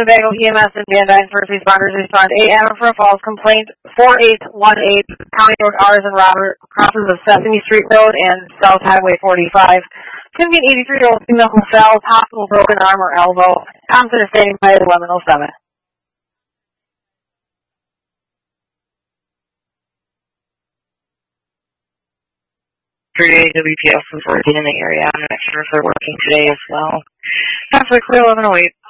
Winnebago EMS and Van Dyne first responders respond 8 Amherst Falls complaint 4818 County Road R's and Robert crosses of Sesame Street Road and South Highway 45. Tinkin 83-year-old female who fell, hospital broken arm or elbow. Thompson is standing by at 1107. WPS is working in the area. I'm not sure if they're working today as well. Traffic clear 1108.